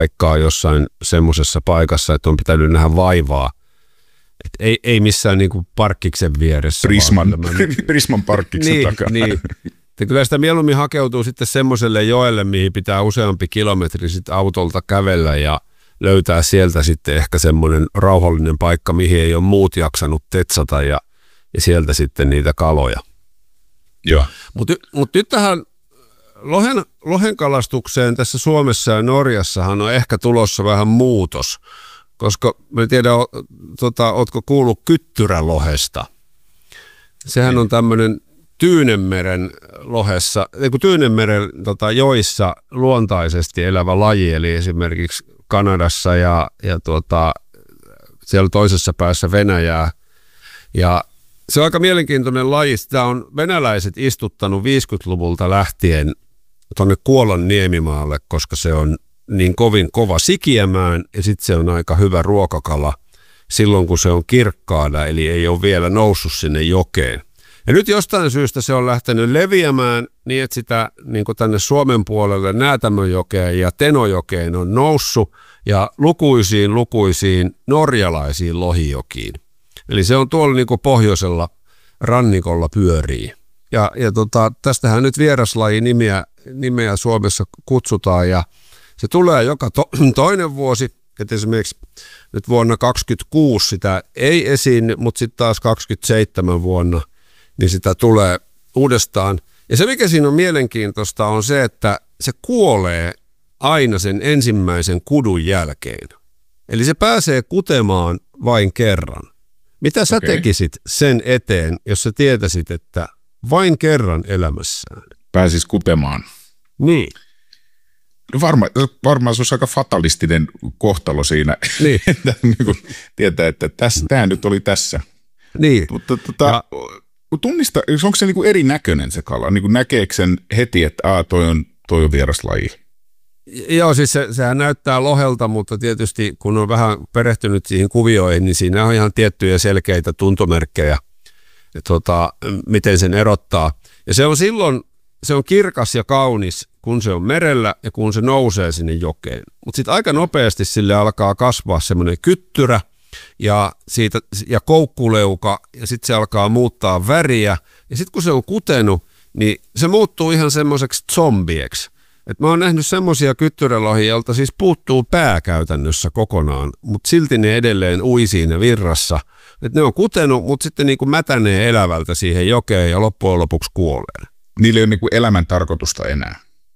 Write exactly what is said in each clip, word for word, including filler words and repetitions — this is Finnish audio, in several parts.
paikkaa jossain semmoisessa paikassa, että on pitänyt nähdä vaivaa. Et ei, ei missään niinku parkkiksen vieressä. Prisman, tämän... Prisman parkkiksen niin, takana. Niin. Ja kyllä sitä mieluummin hakeutuu sitten semmoiselle joelle, mihin pitää useampi kilometri sitten autolta kävellä ja löytää sieltä sitten ehkä semmoinen rauhallinen paikka, mihin ei ole muut jaksanut tetsata ja, ja sieltä sitten niitä kaloja. Joo. Mutta mut nyt tähän lohen, lohenkalastukseen tässä Suomessa ja Norjassahan on ehkä tulossa vähän muutos, koska mä en tiedä, o, tota, ootko kuullut kyttyrälohesta. Sehän on tämmöinen Tyynenmeren lohessa, niin kuin Tyynenmeren tota, joissa luontaisesti elävä laji, eli esimerkiksi Kanadassa ja, ja tuota, siellä toisessa päässä Venäjää. Ja se on aika mielenkiintoinen laji. Sitä on venäläiset istuttanut viisikymmentäluvulta lähtien tuonne Kuolan niemimaalle, koska se on niin kovin kova sikiämään ja sitten se on aika hyvä ruokakala silloin, kun se on kirkkaana, eli ei ole vielä noussut sinne jokeen. Ja nyt jostain syystä se on lähtenyt leviämään niin, että sitä niin kuin tänne Suomen puolelle Näätämöjokeen ja Tenojokeen on noussut ja lukuisiin lukuisiin norjalaisiin lohijokiin. Eli se on tuolla niin kuin pohjoisella rannikolla pyörii. Ja, ja tota, tästähän nyt vieraslaji nimeä, nimeä Suomessa kutsutaan ja se tulee joka to, toinen vuosi. Että esimerkiksi nyt vuonna kaksikymmentäkuusi sitä ei esiinny, mutta sitten taas kaksikymmentäseitsemän vuonna niin sitä tulee uudestaan. Ja se, mikä siinä on mielenkiintoista, on se, että se kuolee aina sen ensimmäisen kudun jälkeen. Eli se pääsee kutemaan vain kerran. Mitä sä okay. tekisit sen eteen, jos sä tietäisit, että vain kerran elämässään? Pääsis kutemaan. Niin. No varma, varmaan se olisi aika fatalistinen kohtalo siinä, niin. että niin kuin tietää, että tässä, tämä nyt oli tässä. Niin. Mutta tota, ja tunnista, onko se niinku erinäköinen se kala? Niinku näkeekö sen heti, että aa, toi on, toi on vieraslaji? Joo, siis se, sehän näyttää lohelta, mutta tietysti kun on vähän perehtynyt siihen kuvioihin, niin siinä on ihan tiettyjä selkeitä tuntomerkkejä, tota, miten sen erottaa. Ja se on silloin, se on kirkas ja kaunis, kun se on merellä ja kun se nousee sinne jokeen. Mutta sitten aika nopeasti sille alkaa kasvaa semmoinen kyttyrä, ja, siitä, ja koukkuleuka, ja sitten se alkaa muuttaa väriä, ja sitten kun se on kutenut, niin se muuttuu ihan semmoiseksi zombieksi. Et mä oon nähnyt semmoisia kyttyrälohia, joilta siis puuttuu pää käytännössä kokonaan, mutta silti ne edelleen ui siinä virrassa. Et ne on kutenut, mutta sitten niinku mätänee elävältä siihen jokeen ja loppujen lopuksi kuolee. Niillä ei ole niinku elämän tarkoitusta enää.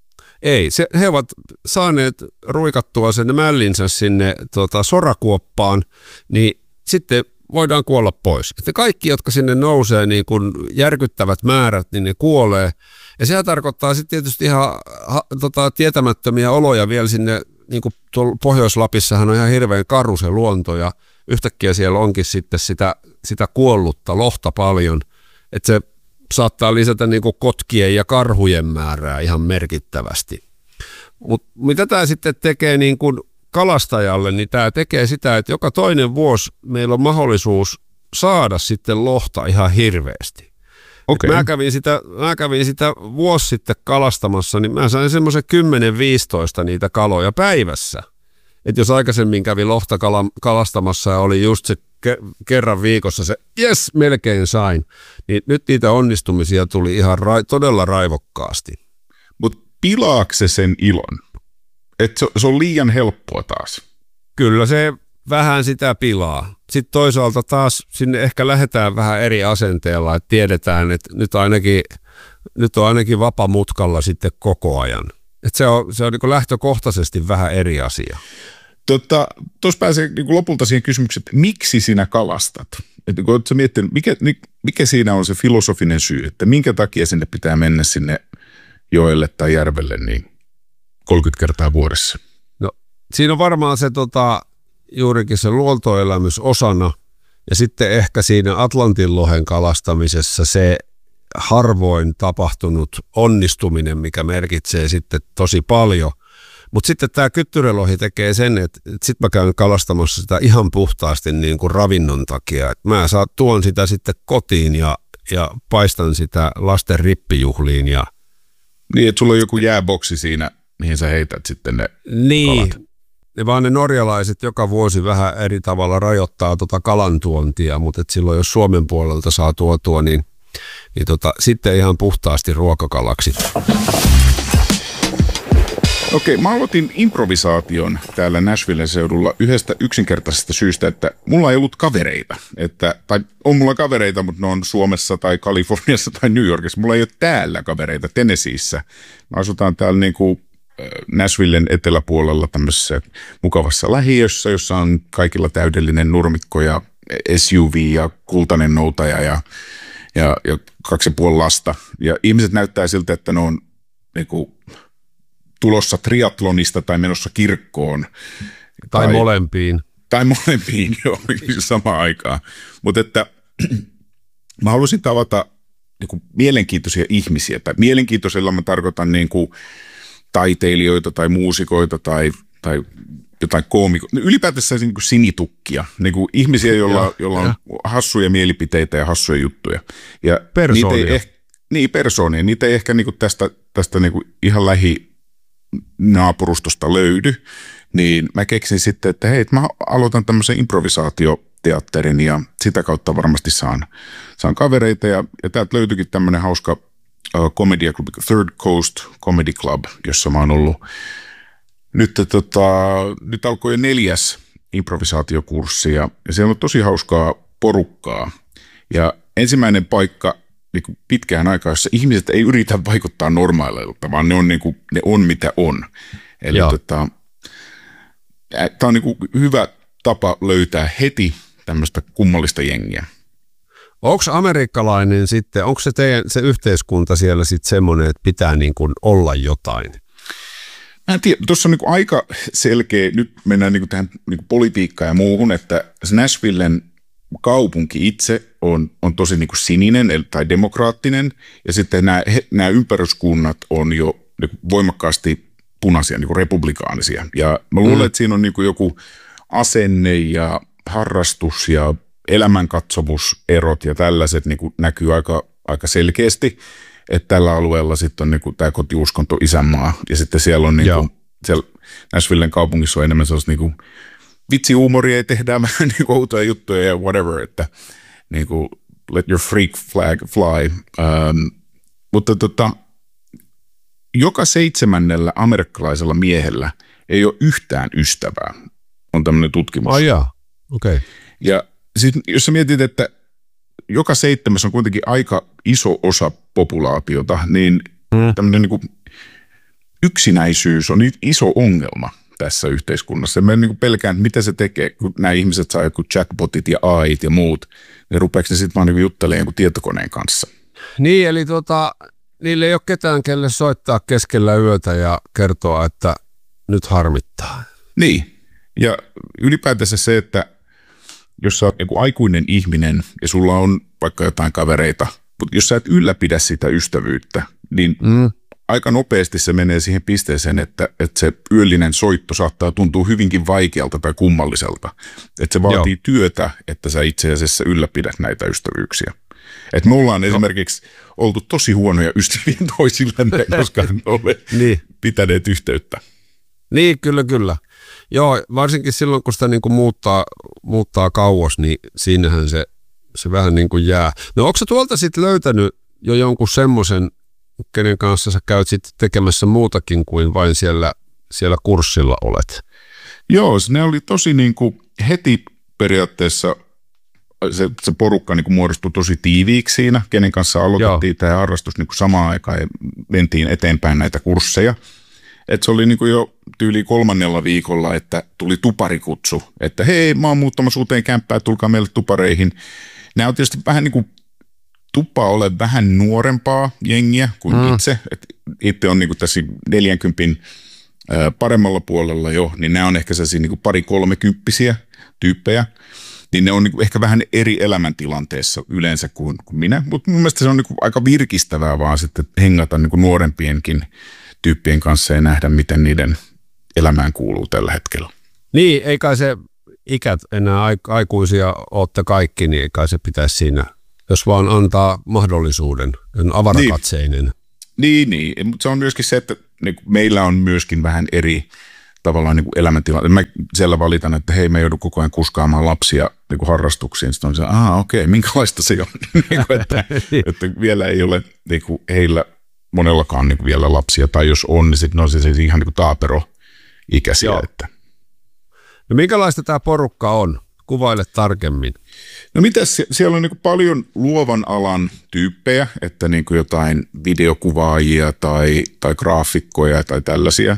Ei, se, he ovat saaneet ruikattua sen mällinsä sinne tota, sorakuoppaan, niin sitten voidaan kuolla pois. Että kaikki, jotka sinne nousee niin kuin järkyttävät määrät, niin ne kuolee. Ja sehän tarkoittaa sitten tietysti ihan ha, tota, tietämättömiä oloja vielä sinne, niin kuin tuolla Pohjois-Lapissahan on ihan hirveän karu se luonto, ja yhtäkkiä siellä onkin sitten sitä, sitä kuollutta lohta paljon, että se saattaa lisätä niin kuin kotkien ja karhujen määrää ihan merkittävästi. Mutta mitä tämä sitten tekee niin kuin kalastajalle, niin tämä tekee sitä, että joka toinen vuosi meillä on mahdollisuus saada sitten lohta ihan hirveästi. Okay. Mä kävin sitä, mä kävin sitä vuosi sitten kalastamassa, niin mä sain semmoisen kymmenen viisitoista niitä kaloja päivässä. Että jos aikaisemmin kävi lohta kalastamassa ja oli just se kerran viikossa se, jes, melkein sain, niin nyt niitä onnistumisia tuli ihan ra- todella raivokkaasti. Mutta pilaako se sen ilon? Että se, se on liian helppoa taas? Kyllä se vähän sitä pilaa. Sitten toisaalta taas sinne ehkä lähdetään vähän eri asenteella, että tiedetään, että nyt, ainakin, nyt on ainakin vapamutkalla sitten koko ajan. Että se on, se on niin lähtökohtaisesti vähän eri asia. Tuossa tota, pääsee niin lopulta siihen kysymykseen, että miksi sinä kalastat? Että kun oletko miettinyt, mikä, mikä siinä on se filosofinen syy, että minkä takia sinne pitää mennä sinne joelle tai järvelle niin kolmekymmentä kertaa vuodessa? No, siinä on varmaan se tota, juurikin se luontoelämys osana, ja sitten ehkä siinä Atlantinlohen kalastamisessa se harvoin tapahtunut onnistuminen, mikä merkitsee sitten tosi paljon. Mutta sitten tämä kyttyrälohi tekee sen, että, että sitten mä käyn kalastamassa sitä ihan puhtaasti niin kuin ravinnon takia. Et mä saan, tuon sitä sitten kotiin ja, ja paistan sitä lasten rippijuhliin. Ja niin, että sulla on joku jääboksi siinä, mihin sä heität sitten ne niin, kalat. ne vaan ne norjalaiset joka vuosi vähän eri tavalla rajoittaa tota kalantuontia, mutta et silloin jos Suomen puolelta saa tuotua, niin, niin tota, sitten ihan puhtaasti ruokakalaksi. Okei, mä aloitin improvisaation täällä Nashvillen seudulla yhdestä yksinkertaisesta syystä, että mulla ei ollut kavereita. Että, tai on mulla kavereita, mutta ne on Suomessa tai Kaliforniassa tai New Yorkissa. Mulla ei ole täällä kavereita, Tennesseeissä. Me asutaan täällä niin kuin Nashvillen eteläpuolella tämmöisessä mukavassa lähiössä, jossa on kaikilla täydellinen nurmikko ja S U V ja kultainen noutaja ja, ja, ja kaksi ja puoli lasta. Ja ihmiset näyttää siltä, että ne on niin kuin tulossa triatlonista tai menossa kirkkoon. Tai, tai molempiin. Tai molempiin, joo, samaan aikaan. Mutta että mä haluaisin tavata niin kuin mielenkiintoisia ihmisiä. Tai mielenkiintoisella mä tarkoitan niin kuin taiteilijoita tai muusikoita tai, tai jotain koomikoita. Ylipäätänsä niin kuin sinitukkia. Niin kuin ihmisiä, joilla, ja, joilla on ja. hassuja mielipiteitä ja hassuja juttuja. Ja persoonia. Niitä ei ehkä, niin, persoonia. Niitä ei ehkä niin kuin tästä, tästä niin kuin ihan lähi naapurustosta löydy, niin mä keksin sitten, että hei, mä aloitan tämmöisen improvisaatioteatterin ja sitä kautta varmasti saan, saan kavereita ja, ja täältä löytyikin tämmöinen hauska uh, komediaklubi, Third Coast Comedy Club, jossa mä oon ollut nyt, tota, nyt alkoi jo neljäs improvisaatiokurssi ja, ja siellä on tosi hauskaa porukkaa ja ensimmäinen paikka niin kuin pitkään aikaa, jossa ihmiset ei yritä vaikuttaa normaaleilta, vaan ne on, niin kuin, ne on mitä on. Eli tota, tämä on niin kuin hyvä tapa löytää heti tämmöistä kummallista jengiä. Onko amerikkalainen sitten, onko se teidän se yhteiskunta siellä sitten semmoinen, että pitää niin kuin olla jotain? Mä en tiedä, tuossa on niin kuin aika selkeä, nyt mennään niin kuin tähän niin kuin politiikkaan ja muuhun, että Nashvillen kaupunki itse on, on tosi niin kuin sininen tai demokraattinen, ja sitten nämä, nämä ympäryskunnat on jo niin kuin voimakkaasti punaisia, niin kuin republikaanisia. Ja mä luulen, mm. että siinä on niin kuin joku asenne ja harrastus ja elämänkatsomuserot ja tällaiset niin kuin näkyy aika, aika selkeästi, että tällä alueella sitten on niin kuin tämä kotiuskonto isänmaa, ja sitten siellä on niin kuin, siellä Nashvillen kaupungissa on enemmän sellaista niin kuin vitsihuumoria, ei tehdään vähän niin kuin outoja juttuja ja whatever, että niin kuin let your freak flag fly. Um, mutta tota, joka seitsemännellä amerikkalaisella miehellä ei ole yhtään ystävää, on tämmöinen tutkimus. Ai jaa, okei. Okay. Ja sitten jos sä mietit, että joka seitsemäs on kuitenkin aika iso osa populaatiota, niin hmm. tämmöinen niin kuin yksinäisyys on iso ongelma tässä yhteiskunnassa. Mä niin pelkään, mitä se tekee, kun nämä ihmiset saa joku chatbotit ja A I:t ja muut, niin rupeeko ne sitten vaan niin juttelemaan jonkun tietokoneen kanssa? Niin, eli tota, niille ei ole ketään, kelle soittaa keskellä yötä ja kertoa, että nyt harmittaa. Niin, ja ylipäätänsä se, että jos sä oot joku aikuinen ihminen ja sulla on vaikka jotain kavereita, mutta jos sä et ylläpidä sitä ystävyyttä, niin mm. aika nopeasti se menee siihen pisteeseen, että, että se yöllinen soitto saattaa tuntua hyvinkin vaikealta tai kummalliselta. Että se vaatii Joo. työtä, että sä itse asiassa ylläpidät näitä ystävyyksiä. Että me ollaan no. esimerkiksi oltu tosi huonoja ystäviä toisillemme, koska olemme niin. pitäneet yhteyttä. Niin, kyllä, kyllä. Joo, varsinkin silloin, kun sitä niin kuin muuttaa, muuttaa kauas, niin siinähän se, se vähän niin kuin jää. No onko sä tuolta sitten löytänyt jo jonkun semmoisen, kenen kanssa sä käyt sitten tekemässä muutakin kuin vain siellä, siellä kurssilla olet? Joo, ne oli tosi niin kuin heti periaatteessa se, se porukka niin kuin muodostui tosi tiiviiksi siinä, kenen kanssa aloitettiin Joo. tämä harrastus niin kuin samaan aikaan ja mentiin eteenpäin näitä kursseja. Et se oli niin kuin jo tyyli kolmannella viikolla, että tuli tuparikutsu, että hei, mä oon muuttamassa uuteen kämppään, tulkaa meille tupareihin. Nämä on tietysti vähän niin kuin tupaa ole vähän nuorempaa jengiä kuin mm. itse. Et itse on niin kuin tässä neljänkympin paremmalla puolella jo, niin nämä on ehkä sellaisia niin kuin pari kolmekymppisiä tyyppejä. Niin ne on niin kuin ehkä vähän eri elämäntilanteessa yleensä kuin, kuin minä. Mutta mun mielestä se on niin kuin aika virkistävää vaan sitten hengata niin kuin nuorempienkin tyyppien kanssa ja nähdä, miten niiden elämään kuuluu tällä hetkellä. Niin, ei kai se ikät enää aikuisia ootte kaikki, niin ei kai se pitäisi siinä, jos vaan antaa mahdollisuuden, avarakatseinen. Niin, niin, niin. Mutta se on myöskin se, että meillä on myöskin vähän eri tavallaan niin kuin elämäntilanne. Mä siellä valitan, että hei, mä joudun koko ajan kuskaamaan lapsia niin kuin harrastuksiin. Sitten on se, aha, okei, okay, minkälaista se on? niin kuin, että, että vielä ei ole niin kuin heillä monellakaan niin kuin vielä lapsia, tai jos on, niin sitten on se, se ihan niin kuin taapero-ikäisiä. Että. No minkälaista tämä porukka on? Kuvaile tarkemmin. No mitäs, siellä on niin kuin paljon luovan alan tyyppejä, että niin kuin jotain videokuvaajia tai, tai graafikkoja tai tällaisia.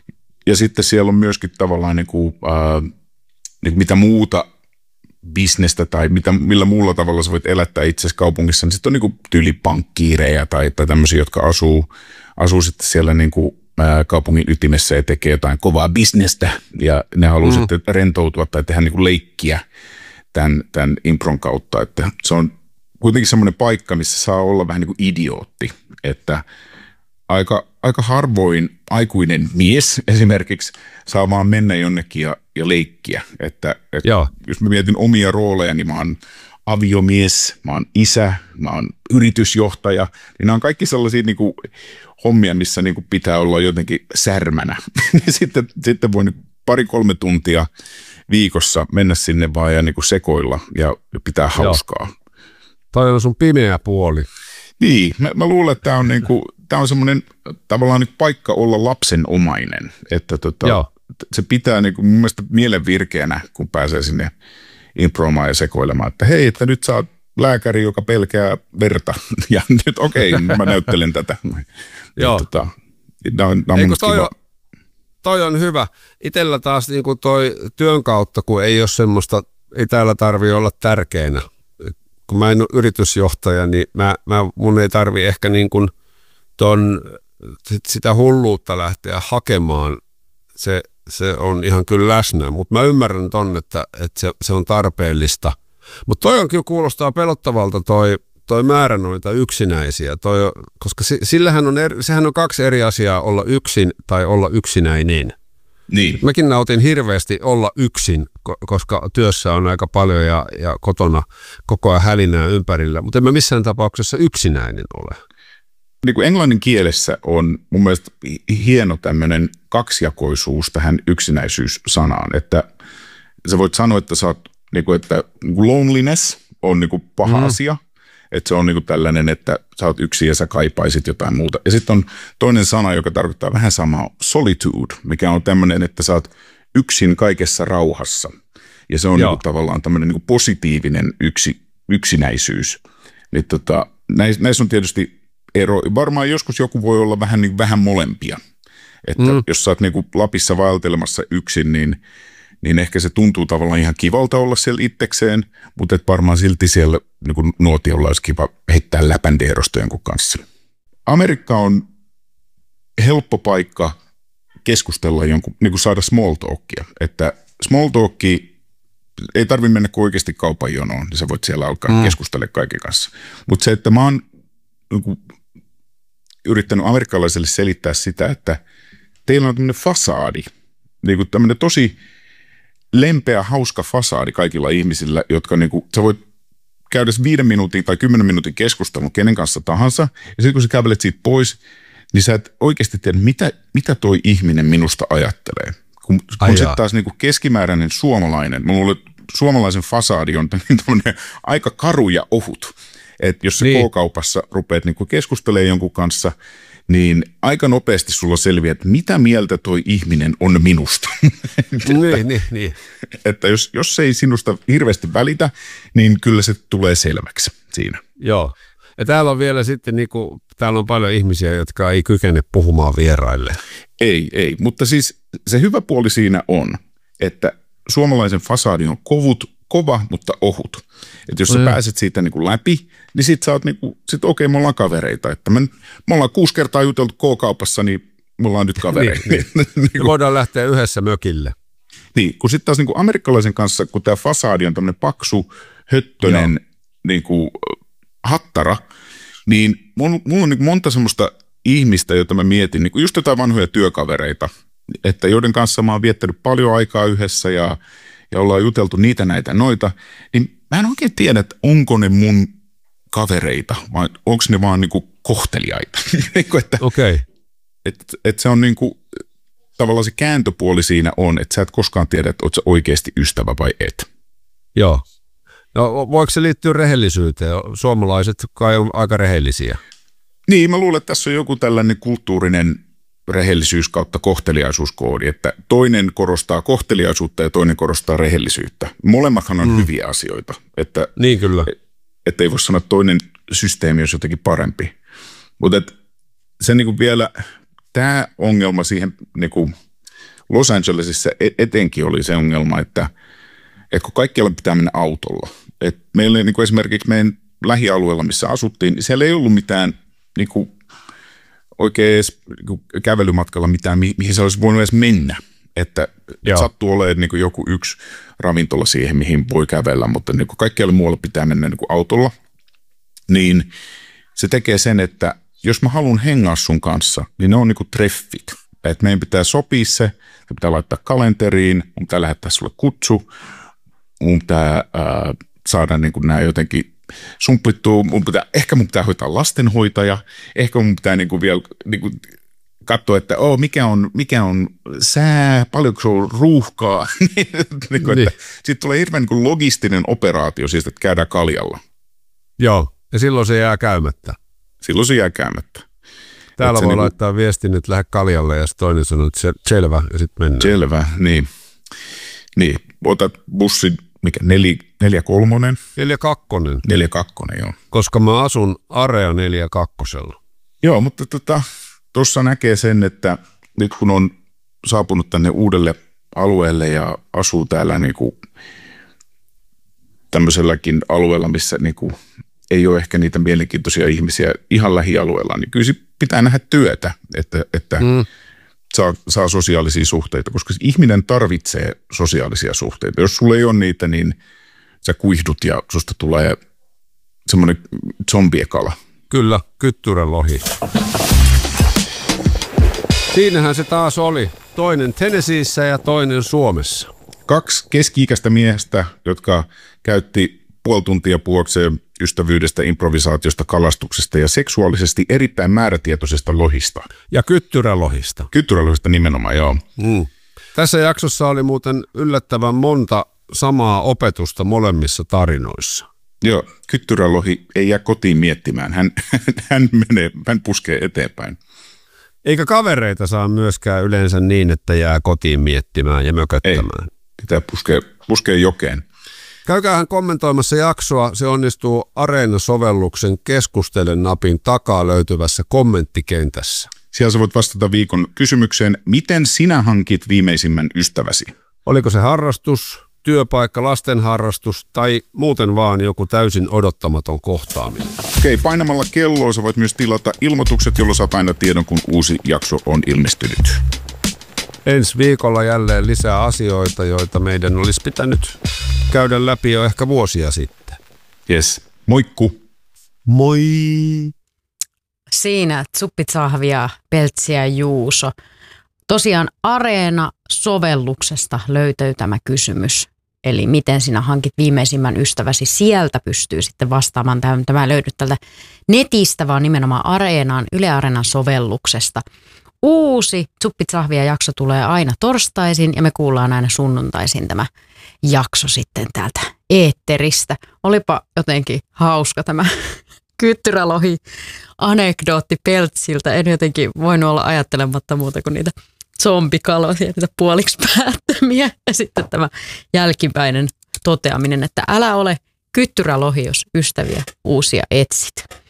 Ja sitten siellä on myöskin tavallaan niin kuin, äh, niin kuin mitä muuta bisnestä tai mitä, millä muulla tavalla sä voit elättää itsesi kaupungissa. Niin sitten on niin kuin tyylipankkiireja tai, tai tämmöisiä, jotka asuu, asuu sitten siellä niin kuin, äh, kaupungin ytimessä ja tekee jotain kovaa bisnestä. Ja ne haluaa mm. sitten rentoutua tai tehdä niin kuin leikkiä tämän, tämän impron kautta. Että se on kuitenkin semmoinen paikka, missä saa olla vähän niin kuin idiootti, että Aika, aika harvoin aikuinen mies esimerkiksi saa vaan mennä jonnekin ja, ja leikkiä. Että, että jos mä mietin omia rooleja, niin mä oon aviomies, mä oon isä, mä oon yritysjohtaja. Niin nämä on kaikki sellaisia niin kuin hommia, missä niin kuin pitää olla jotenkin särmänä. sitten, sitten voi niin pari-kolme tuntia viikossa mennä sinne vaan ja niin kuin sekoilla ja pitää hauskaa. Joo. Toi on sun pimeä puoli. Niin, mä, mä luulen, että tämä on, niinku, tää on semmoinen tavallaan nyt paikka olla lapsenomainen, että tota, se pitää niinku, mun mielestä mielen virkeänä, kun pääsee sinne impromaan ja sekoilemaan, että hei, että nyt sä oot lääkäri, joka pelkää verta, ja nyt okei, okay, mä näyttelen tätä. Joo. Tota, nää on, nää on Eikö toi, on, toi on hyvä. Itellä taas niinku toi työn kautta, kun ei ole semmoista, ei täällä tarvitse olla tärkeänä. Kun mä en ole yritysjohtaja, niin mä, mä, mun ei tarvi ehkä niin kuin ton, sitä hulluutta lähteä hakemaan. Se, se on ihan kyllä läsnä, mutta mä ymmärrän ton, että, että se, se on tarpeellista. Mutta toi on kyllä kuulostaa pelottavalta toi, toi määrä noita yksinäisiä, toi, koska sillähän on eri, sehän on kaksi eri asiaa olla yksin tai olla yksinäinen. Niin. Mäkin nautin hirveästi olla yksin, koska työssä on aika paljon ja, ja kotona koko ajan hälinää ympärillä, mutta en mä missään tapauksessa yksinäinen ole. Niin kuin englannin kielessä on mun mielestä hieno tämmöinen kaksijakoisuus tähän yksinäisyys-sanaan, että sä voit sanoa, että, sä oot, niin kuin, että loneliness on niin kuin paha mm. asia, että se on niin kuin tällainen, että sä oot yksin ja sä kaipaisit jotain muuta. Ja sitten on toinen sana, joka tarkoittaa vähän samaa, solitude, mikä on tämmöinen, että sä oot yksin kaikessa rauhassa. Ja se on niin kuin tavallaan tämmöinen niin kuin positiivinen yksi, yksinäisyys. Niin tota, näissä, näissä on tietysti ero. Varmaan joskus joku voi olla vähän, niin, vähän molempia. Että mm. jos sä oot niin kuin Lapissa vaeltelemassa yksin, niin niin ehkä se tuntuu tavallaan ihan kivalta olla siellä itsekseen, mutta et varmaan silti siellä niin kuin nuotiolla olisi kiva heittää läpändeerosta jonkun kanssa. Amerikka on helppo paikka keskustella jonkun, niin kuin saada small talkia, että small talki ei tarvitse mennä kuin oikeasti kaupan jonoon, niin sä voit siellä alkaa mm. keskustella kaiken kanssa. Mutta se, että mä oon niin kuin yrittänyt amerikkalaiselle selittää sitä, että teillä on tämmöinen fasaadi, niin kuin tämmöinen tosi lempeä, hauska fasaadi kaikilla ihmisillä, jotka niin kuin, sä voit käydä viiden minuutin tai kymmenen minuutin keskustelun kenen kanssa tahansa, ja sitten kun sä kävelet siitä pois, niin sä et oikeasti tiedä, mitä, mitä toi ihminen minusta ajattelee. Kun, kun sitten taas niin kuin keskimääräinen suomalainen, mä luulen, että suomalaisen fasaadi on aika karu ja ohut, että jos sä niin. K-kaupassa rupeat niin kuin keskustelemaan jonkun kanssa, niin aika nopeasti sulla selviää, että mitä mieltä toi ihminen on minusta. niin, niin, niin. Että jos, jos ei sinusta hirveästi välitä, niin kyllä se tulee selväksi siinä. Joo. Ja täällä on vielä sitten, niin kuin, täällä on paljon ihmisiä, jotka ei kykene puhumaan vieraille. Ei, ei. Mutta siis se hyvä puoli siinä on, että suomalaisen fasaadi on kovut, kova, mutta ohut. Että jos sä mm. pääset siitä niin kuin läpi, niin sit sä oot niin kuin, sit okei, okay, me ollaan kavereita. Että me, me ollaan kuusi kertaa juteltu K-kaupassa, niin me ollaan nyt kavereita. niin, niin. niin kuin, voidaan lähteä yhdessä mökille. Niin, kun sitten taas niin kuin amerikkalaisen kanssa, kun tämä fasaadi on tämmöinen paksu, höttönen niin kuin, hattara, niin mulla, mulla on niin kuin monta semmoista ihmistä, joita mä mietin, niin kuin just jotain vanhoja työkavereita, että joiden kanssa mä oon viettänyt paljon aikaa yhdessä ja ja ollaan juteltu niitä näitä noita, niin mä en oikein tiedä, että onko ne mun kavereita vai onko ne vaan niinku kohteliaita. Okei. Okay. Että et se on niinku, tavallaan se kääntöpuoli siinä on, että sä et koskaan tiedä, että oot sä oikeasti ystävä vai et. Joo. No voiko se liittyä rehellisyyteen? Suomalaiset kai on aika rehellisiä. Niin, mä luulen, että tässä on joku tällainen kulttuurinen rehellisyys kautta kohteliaisuuskoodi, että toinen korostaa kohteliaisuutta ja toinen korostaa rehellisyyttä. Molemmathan on mm. hyviä asioita. Että, niin kyllä. Että ei voi sanoa, että toinen systeemi olisi jotenkin parempi. Mutta se niinku vielä, tämä ongelma siihen niinku Los Angelesissa etenkin oli se ongelma, että, että kun kaikkialla pitää mennä autolla. Et meillä niinku esimerkiksi meidän lähialueella, missä asuttiin, niin siellä ei ollut mitään niinku oikein niinku kävelymatkalla mitään, mihin se olisi voinut edes mennä. Että Joo. sattuu olemaan niinku joku yksi ravintola siihen, mihin voi kävellä, mutta niinku kaikkialla muualla pitää mennä niinku autolla. Niin se tekee sen, että jos mä haluan hengaa sun kanssa, niin ne on niinku treffit. Että meidän pitää sopia se, me pitää laittaa kalenteriin, mun pitää lähettää sulle kutsu, mun pitää äh, saada niinku nämä jotenkin sumplittua, mun pitää, ehkä mun pitää hoitaa lastenhoitaja, ehkä mun pitää niinku vielä niinku katsoa, että oh, mikä, on, mikä on sää, paljonko se on ruuhkaa. niinku, niin. Sitten tulee hirveän niinku logistinen operaatio, siis että käydään kaljalla. Joo, ja silloin se jää käymättä. Silloin se jää käymättä. Täällä voi niinku laittaa viestin, että lähde kaljalle ja sitten toinen sanoo, että selvä ja sitten mennään. Selvä, niin. Niin, otat bussin, mikä, neli, neljä kolmonen? Neljä kakkonen. Neljä kakkonen, joo. Koska mä asun Area neljä kakkosella. Joo, mutta tuossa tota, näkee sen, että nyt kun on saapunut tänne uudelle alueelle ja asuu täällä niinku tämmöiselläkin alueella, missä niinku ei ole ehkä niitä mielenkiintoisia ihmisiä ihan lähialueella, niin kyllä pitää nähdä työtä, että, että mm. saa, saa sosiaalisia suhteita, koska ihminen tarvitsee sosiaalisia suhteita. Jos sulla ei ole niitä, niin sä kuihdut ja susta tulee semmoinen zombiekala. Kyllä, kyttyrälohi. Siinähän se taas oli. Toinen Tennesseeissä ja toinen Suomessa. Kaksi keski-ikäistä miestä, jotka käytti puoli tuntia puhuakseen ystävyydestä, improvisaatiosta, kalastuksesta ja seksuaalisesti erittäin määrätietoisesta lohista. Ja kyttyrälohista. Kyttyrälohista nimenomaan, joo. Mm. Tässä jaksossa oli muuten yllättävän monta samaa opetusta molemmissa tarinoissa. Joo, kyttyrälohi ei jää kotiin miettimään. Hän, hän menee, hän puskee eteenpäin. Eikä kavereita saa myöskään yleensä niin, että jää kotiin miettimään ja mököttämään. Ei, pitää puskea, puskea jokeen. Käykäähän kommentoimassa jaksoa. Se onnistuu Areena-sovelluksen keskustelen napin takaa löytyvässä kommenttikentässä. Siellä sä voit vastata viikon kysymykseen, miten sinä hankit viimeisimmän ystäväsi? Oliko se harrastus, työpaikka, lastenharrastus tai muuten vaan joku täysin odottamaton kohtaaminen? Okei, painamalla kelloa sä voit myös tilata ilmoitukset, jolloin saat aina tiedon, kun uusi jakso on ilmestynyt. Ensi viikolla jälleen lisää asioita, joita meidän olisi pitänyt käydä läpi jo ehkä vuosia sitten. Yes. Moikku. Moi. Siinä Tsuppitsahvia, Peltsi ja Juuso. Tosiaan Areena-sovelluksesta löytyy tämä kysymys. Eli miten sinä hankit viimeisimmän ystäväsi, sieltä pystyy sitten vastaamaan. Tämä ei löydy tältä netistä, vaan nimenomaan Areenaan, Yle Areenan sovelluksesta. Uusi Tsuppitsahvia jakso tulee aina torstaisin ja me kuullaan aina sunnuntaisin tämä jakso sitten täältä eetteristä. Olipa jotenkin hauska tämä kyttyrälohi anekdootti Peltsiltä. En jotenkin voinut olla ajattelematta muuta kuin niitä zombikaloja, niitä puoliksi päättömiä ja sitten tämä jälkimmäinen toteaminen, että älä ole kyttyrälohi, jos ystäviä uusia etsit.